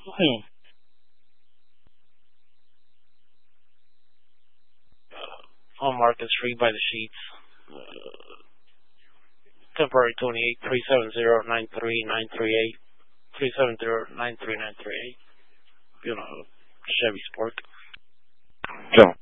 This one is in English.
Home Market Street by the Sheets. Temporary 28 370-93938. 370-93938. You know, Chevy Sport. Joe.